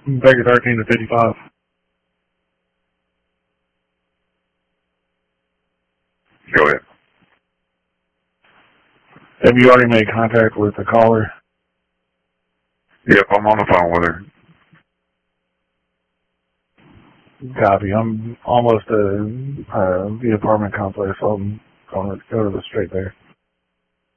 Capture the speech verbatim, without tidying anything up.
Baker thirteen to fifty-five. Go ahead. Have you already made contact with the caller? Yep, I'm on the phone with her. Copy. I'm almost at uh, the apartment complex, so I'm going to go to the street there.